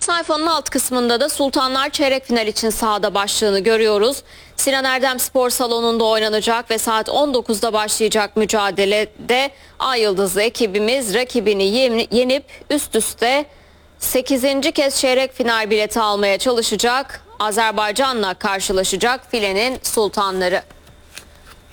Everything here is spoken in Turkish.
Sayfanın alt kısmında da Sultanlar çeyrek final için sahada başlığını görüyoruz. Sinan Erdem Spor Salonu'nda oynanacak ve saat 19'da başlayacak mücadelede Ay Yıldızlı ekibimiz rakibini yenip üst üste 8. kez çeyrek final bileti almaya çalışacak. Azerbaycan'la karşılaşacak filenin sultanları.